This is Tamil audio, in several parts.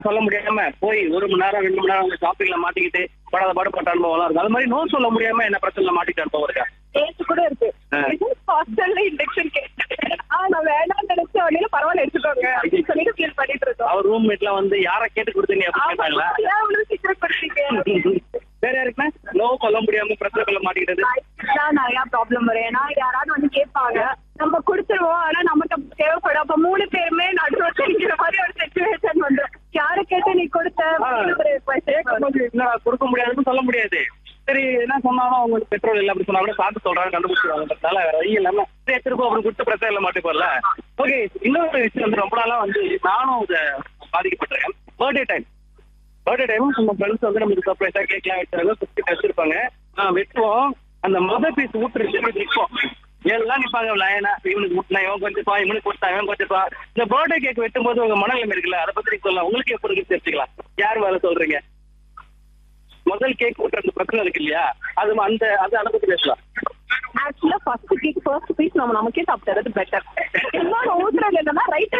சொல்ல முடியாம போய் 1 மணி நேரம் 2 மணி நேரம் அவங்க ஷாப்பிங்ல மாட்டிக்கிட்டு படாத பாடுபட்ட அனுபவம் இருக்கு. அது மாதிரி நோ சொல்ல முடியாம என்ன பிரச்சனை மாட்டிக்கிட்ட அனுபவம் இருக்கா? கேஸ் கூட இருக்கு. ஹாஸ்டல்ல இண்டக்ஷன் கேட்டேன். நான் வேணாம்னு நினைச்ச உடனே பரவாயில்ல எடுத்துக்கோங்க அப்படின்னு சொல்லிட்டு ஃபீல் பண்ணிட்டு இருக்கோம். அவர் ரூம்மேட்ல வந்து யாரை கேட்டு கொடுத்தீங்க அப்படின்னு கேட்டாங்களா? அவ்வளவு சீக்கிரம் படிச்சீங்க. வேற யாருக்குன்னா நோ சொல்ல முடியாம பிரச்சனை மாட்டிக்கிட்டது நிறைய ப்ராப்ளம் வரும். ஏன்னா யாராவது வந்து கேட்பாங்க, நம்ம கொடுத்துருவோம். ஆனா நமக்கு தேவைப்படும். அப்ப 3 பேருமே நடுவில் தெரிக்கிற மாதிரி ஒரு சிச்சுவேஷன் வந்து யாரு கேட்ட நீ கொடுத்த கொடுக்க முடியாதுன்னு சொல்ல முடியாது. சரி என்ன சொன்னாலும் அவங்க பெட்ரோல் இல்லை அப்படி சொன்னா கூட பார்த்து சொல்றாங்க, கண்டுபிடிச்சிருவாங்கன்றதால வேற வழி இல்லாம திருப்பம் அப்படி கொடுத்து பிரச்சனை இல்லை மாட்டிப்போம்ல. ஓகே, இன்னொரு விஷயம் வந்து ரொம்ப நாளா வந்து நானும் இதை பாதிக்கப்பட்டிருக்கேன். பர்த்டே டைம் நம்ம ஃப்ரெண்ட்ஸ் வந்து நமக்கு சர்ப்ரைஸா கேக்லாம் வச்சாங்க, வச்சிருப்பாங்க. வெட்டுவோம். அந்த மொதல் பீஸ் ஊட்டுருக்கு நிற்போம். எல்லாம் நிப்பாங்க லைனா. இவனுக்கு ஊட்டினா இவன் கொஞ்சப்பா, இவனுக்கு கொடுத்தா இவன் கொஞ்சப்பா. இந்த பர்த்டே கேக் வெட்டும் போது உங்க மனநிலைமை இருக்குல்ல, அதை பத்தி சொல்லலாம். உங்களுக்கு எப்படி இருக்கு தெரிஞ்சுக்கலாம். யார் வேலை சொல்றீங்க? முதல் கேக் ஊட்டுற அந்த பிரச்சனை இருக்கு இல்லையா, அது அதை பத்தி பேசலாம். ஆக்சுவலா ஃபர்ஸ்ட் பீஸ் நமக்கே சாப்பிட்டது பெட்டர். இன்னொரு ஊத்துறது என்னன்னா ரைட்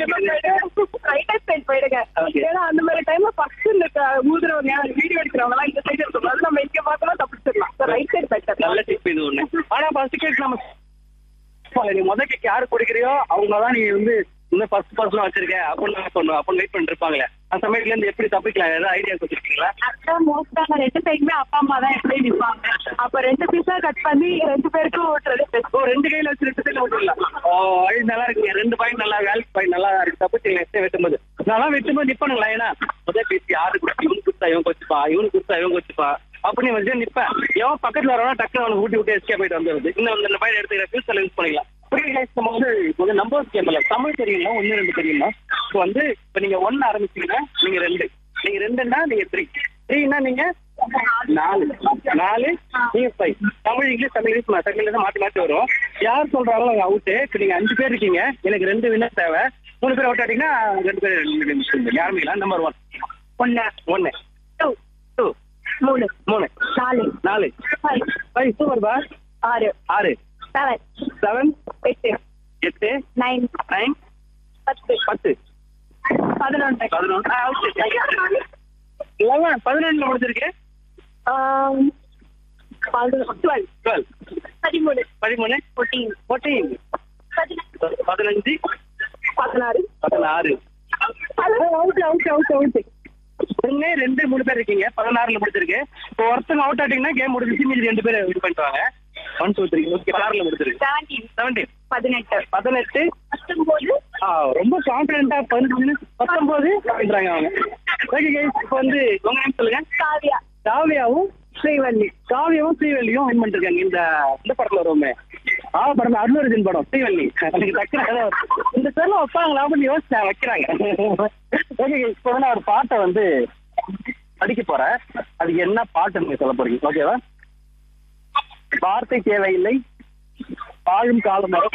சைட் போயிடுங்க. ஏன்னா அந்த மாதிரி டைம்ல ஃபர்ஸ்ட் இந்த ஊதுறவங்க வீடியோ எடுக்கிறவங்க எல்லாம் இந்த சைடு இருக்கும். அது நம்ம இங்க பார்த்தோம்னா தப்பிச்சிடலாம். Right side better. நல்ல டிப் இது ஒண்ணு. ஆனா ஃபர்ஸ்ட் கேக் நம்ம நீ முதல் கேக் யாரு குடிக்கிறியோ அவங்கதான் நீ வந்து இன்னும் ஃபர்ஸ்ட் பர்சன் வச்சிருக்க அப்படின்னு சொன்னோம். அப்படின்னு வெயிட் பண்ணிட்டு இருப்பாங்களே, அந்த சமயத்துல இருந்து எப்படி தப்பிக்கலாம்? ஏதாவது ஐடியா வச்சிருக்கீங்களா? மோஸ்டா 2 சைடுமே அப்பா அம்மா தான் எப்படி நிற்பாங்க. அப்ப 2 பீஸா கட் பண்ணி 2 பேருக்கும் ஓட்டுறது. 2 கையில வச்சு 2 சைடுல ஓட்டுலாம். நல்லா இருக்குங்க. 2 பாயிண்ட் நல்லா வேல்ஸ் பாயிண்ட் நல்லா இருக்கு. தப்பிச்சு வெட்டும்போது நல்லா வெட்டும்போது நிப்பானுங்களா? ஏன்னா முதல் பீஸ் யாரு கொடுத்து இவனுக்கு கொடுத்தா இவன் கொச்சுப்பா, இவனுக்கு கொடுத்தா இவன் கொச்சுப்பா அப்படின்னு வச்சு நிப்பேன். எவன் பக்கத்துல வரவனா டக்குனு அவனுக்கு ஊட்டி விட்டு எஸ்கே போயிட்டு வந்துருது. இன்னும் 2 பாயிண்ட் எடுத்துக்கிற ஃபியூச்சர்ல யூஸ் பண்ணிக்கலாம். நம்ம வந்து நம்பர்ஸ் கேம்ல தமிழ் தெரியுமா? 1 2 தெரியுமா? இப்போ வந்து இப்போ நீங்க 1 ஆரம்பிச்சீங்கன்னா நீங்க 2, நீங்க 2ன்னா நீங்க 3, 3ன்னா நீங்க 4, 4 நீங்க 5. தமிழ் இங்கிலீஷ் மாத்தி மாத்தி வரும். யார் சொல்றாங்களோ அவங்க அவுட்டு. இப்போ நீங்க 5 பேர் இருக்கீங்க, எனக்கு 2 வின்னர் தேவை. 3 பேர் அவுட் ஆட்டீங்கன்னா 2 பேர் ஆரம்பிக்கலாம். நம்பர் 1 1 2 2 3 3 4 4 5 சூப்பர் பா. 6 6 7 7 8 8 9 9 10 10 11 11 11 முடிஞ்சிருக்கு. 12 12 13 13 14 14 15 16 16 அவுட் 1 2 3 பேர் இருக்கீங்க. 16ல முடிச்சிருக்கு. இப்போ ஒருத்தங்க அவுட் ஆட்டிங்கன்னா கேம் முடிஞ்சிச்சு. மீதி 2 பேர் இது பண்ணிடுவாங்க. 1 2 3 ஓகே. 16ல முடிச்சிருக்கு. 17 18 18 19 ரொம்ப கான்ஃபிடென்ட்டா 19 19 அப்படின்றாங்க அவங்க. ஓகே கைஸ், இப்போ வந்து உங்க நேம் சொல்லுங்க. காவியாவும் ஸ்ரீவல்லியும் வின் பண்ணிருக்காங்க. இந்த படத்துல வருவோமே படம் அருண் படம் ஸ்ரீவல்லி. எனக்கு டக்குனு இந்த பேர்ல வைப்பாங்களா அப்படின்னு யோசிச்சா வைக்கிறாங்க. ஓகே, இப்போ வந்து ஒரு பாட்டை வந்து படிக்க போறேன். அதுக்கு என்ன பாட்டு நீங்க சொல்ல போறீங்க? ஓகேவா? வார்த்தை தேவையில்லை, வாழும் காலம் வரும்.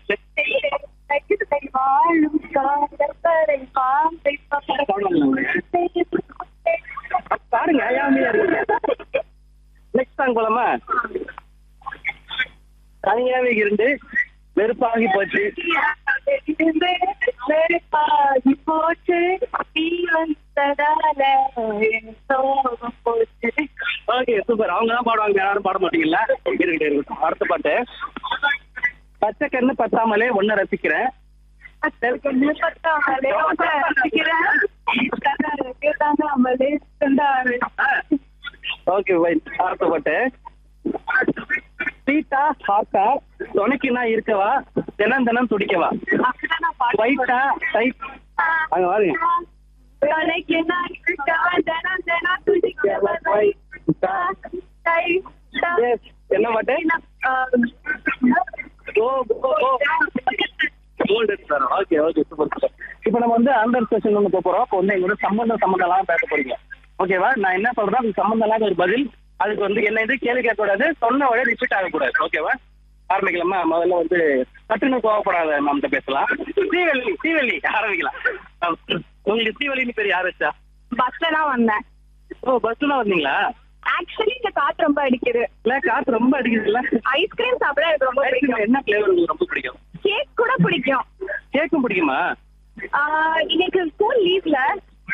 பாருங்க நெக்ஸ்ட் சாங் போலாமா? தனியாவே இருந்து வெறுப்பாகி போச்சு. Okay super. அவங்க தான் பாடுவாங்க, யாரும் பாட மாட்டீங்களா? இருக்கட்டும். அடுத்த பாட்டு பச்சை கண்ணு பத்தாமலே ஒன்ன ரசிக்கிறேன். ஓகே அடுத்த பாட்டு சீட்டா ஹாக்கா துணைக்கு நான் இருக்கவா தினம் தினம் துடிக்கவா ஒயிட்டா டைட் அங்க வாருங்க. என்ன பாட்டு? Okay okay super super. இப்போ நம்ம வந்து அண்டர் செஷன் ஒன்று போறோம். இப்போ வந்து எங்களோட சம்பந்தம் பேச போறீங்க. ஓகேவா? நான் என்ன சொல்றேன், அது சம்பந்தம் இல்லாத ஒரு பதில். அதுக்கு வந்து என்ன இது கேள்வி கேட்கக்கூடாது, சொன்ன வழியை ரிப்பீட் ஆகக்கூடாது. ஓகேவா? ஆரம்பிக்கலாமா? முதல்ல வந்து சட்டுன்னு கோவப்படாத நம்மகிட்ட பேசலாம். ஸ்ரீவல்லி ஆரம்பிக்கலாம். உங்களுக்கு ஸ்ரீவல்லின்னு பேர் யார் வச்சா? பஸ்ல தான் வந்தேன். ஓ பஸ்ல வந்தீங்களா? ஆக்சுவலி இந்த காத்து ரொம்ப அடிக்குது. இல்ல காத்து ரொம்ப அடிக்குது இல்ல? ஐஸ்கிரீம் சாப்பிட எனக்கு ரொம்ப பிடிக்கும். என்ன ஃபிளேவர் உங்களுக்கு ரொம்ப பிடிக்கும்? கேக் கூட பிடிக்கும். கேக்கும் பிடிக்குமா? இன்னைக்கு ஸ்கூல் லீவ்ல